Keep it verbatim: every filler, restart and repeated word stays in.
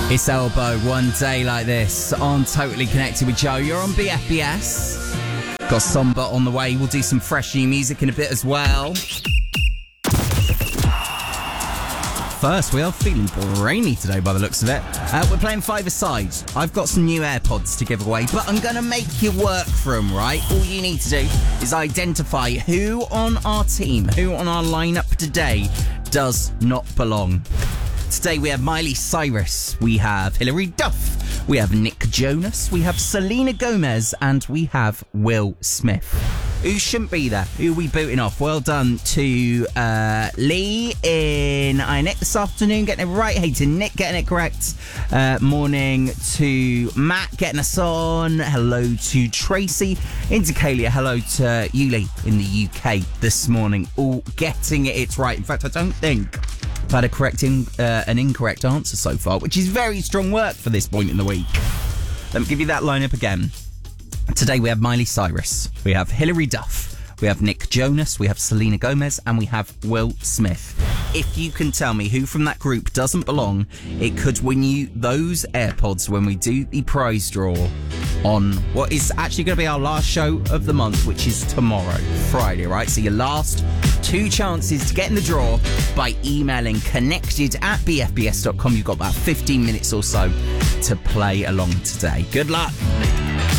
It's Elbow, one day like this, on Totally Connected with Joe. You're on B F B S. Got Somber on the way. We'll do some fresh new music in a bit as well. First, we are feeling brainy today by the looks of it. Uh, we're playing five-a-side. I've got some new AirPods to give away, but I'm going to make you work for them, right? All you need to do is identify who on our team, who on our lineup today does not belong. Today we have Miley Cyrus, we have Hilary Duff, we have Nick Jonas, we have Selena Gomez, and we have Will Smith. Who shouldn't be there? Who are we booting off? Well done to uh, Lee in iNet this afternoon, getting it right. Hey to Nick, getting it correct. Uh, morning to Matt, getting us on. Hello to Tracy. Into Kalia, hello to Yuli in the U K this morning. All getting it right. In fact, I don't think I've had a correct in, uh, an incorrect answer so far, which is very strong work for this point in the week. Let me give you that lineup again. Today we have Miley Cyrus, we have Hilary Duff, we have Nick Jonas, we have Selena Gomez, and we have Will Smith. If you can tell me who from that group doesn't belong, it could win you those AirPods when we do the prize draw on what is actually going to be our last show of the month, which is tomorrow, Friday, right? So your last two chances to get in the draw by emailing connected at b f b s dot com. You've got about fifteen minutes or so to play along today. Good luck.